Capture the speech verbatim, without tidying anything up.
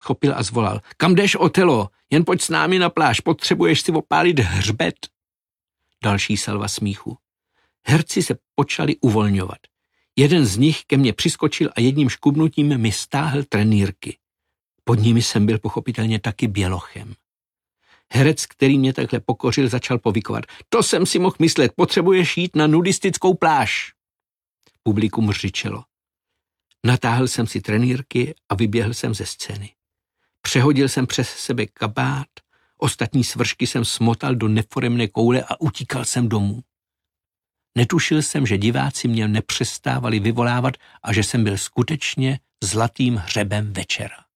schopil a zvolal. Kam jdeš, Otelo? Jen pojď s námi na pláž, potřebuješ si opálit hřbet. Další salva smíchu. Herci se počali uvolňovat. Jeden z nich ke mně přiskočil a jedním škubnutím mi stáhl trenýrky. Pod nimi jsem byl pochopitelně taky bělochem. Herec, který mě takhle pokořil, začal povykovat. To jsem si mohl myslet, potřebuješ jít na nudistickou pláž. Publikum řičelo. Natáhl jsem si trenýrky a vyběhl jsem ze scény. Přehodil jsem přes sebe kabát, ostatní svršky jsem smotal do neforemné koule a utíkal jsem domů. Netušil jsem, že diváci mě nepřestávali vyvolávat a že jsem byl skutečně zlatým hřebem večera.